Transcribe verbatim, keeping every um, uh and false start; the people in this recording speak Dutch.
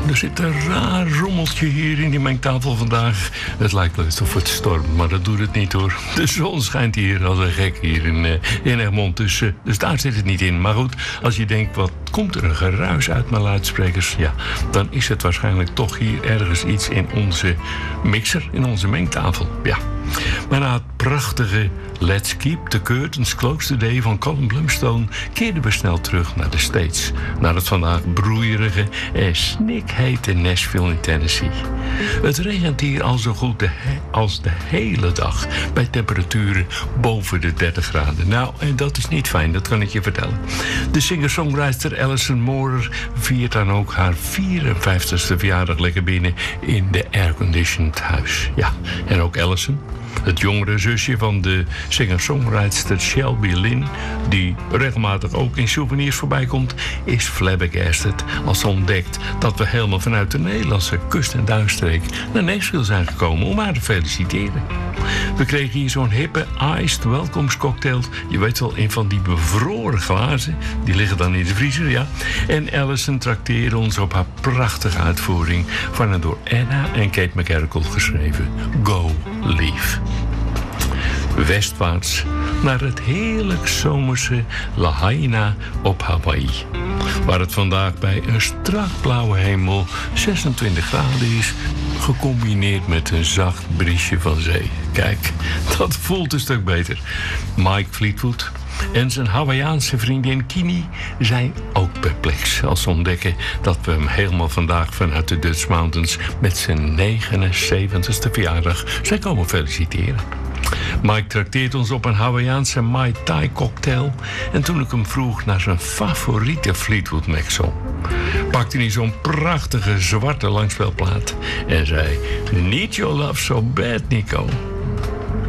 Er zit een raar rommeltje hier in die mengtafel vandaag. Het lijkt wel of het stormt, maar dat doet het niet hoor. De zon schijnt hier als een gek hier in, uh, in Egmond, dus, uh, dus daar zit het niet in. Maar goed, als je denkt, wat komt er een geruis uit mijn luidsprekers? Ja, dan is het waarschijnlijk toch hier ergens iets in onze mixer, in onze mengtafel. Ja. Maar na het prachtige Let's Keep the Curtains Close Today van Colin Blunstone keerden we snel terug naar de States. Naar het vandaag broeierige en snikhete Nashville in Tennessee. Het regent hier al zo goed de he- als de hele dag. Bij temperaturen boven de dertig graden. Nou, en dat is niet fijn, dat kan ik je vertellen. De singer-songwriter Alison Moorer viert dan ook haar vierenvijftigste verjaardag lekker binnen in de airconditioned huis. Ja, en ook Alison, het jongere zusje van de singer-songwriter Shelby Lynn, die regelmatig ook in souvenirs voorbij komt, is flabbergasted als ze ontdekt dat we helemaal vanuit de Nederlandse kust- en duinstreek naar Nashville zijn gekomen om haar te feliciteren. We kregen hier zo'n hippe iced welkomstcocktail. Je weet wel, een van die bevroren glazen. Die liggen dan in de vriezer, ja. En Alison trakteerde ons op haar prachtige uitvoering van een door Anna en Kate McCarrickle geschreven Go Leave. Westwaarts naar het heerlijk zomerse Lahaina op Hawaii. Waar het vandaag bij een strak blauwe hemel zesentwintig graden is, gecombineerd met een zacht briesje van zee. Kijk, dat voelt een stuk beter. Mike Fleetwood en zijn Hawaïaanse vriendin Kini zijn ook perplex als ze ontdekken dat we hem helemaal vandaag vanuit de Dutch Mountains met zijn negenenzeventigste verjaardag zijn komen feliciteren. Mike trakteert ons op een Hawaïaanse Mai Tai cocktail. En toen ik hem vroeg naar zijn favoriete Fleetwood Mac-song, pakte hij zo'n prachtige zwarte langspeelplaat en zei: Need your love so bad, Nico.